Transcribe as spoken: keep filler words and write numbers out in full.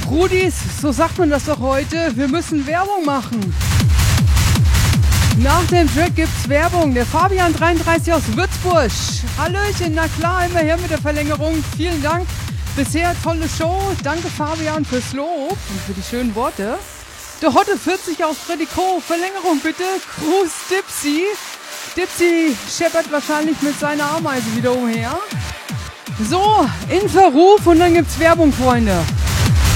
Rudis, so sagt man das doch heute, wir müssen Werbung machen. Nach dem Track gibt's Werbung. Der Fabian dreiunddreißig aus Würzburg. Hallöchen, na klar, immer her mit der Verlängerung. Vielen Dank. Bisher tolle Show. Danke Fabian fürs Lob und für die schönen Worte. Der Hotte vierzig aus Prediko. Verlängerung bitte. Gruß Dipsy. Dipsy scheppert wahrscheinlich mit seiner Ameise wieder umher. So, in Verruf und dann gibt's Werbung, Freunde.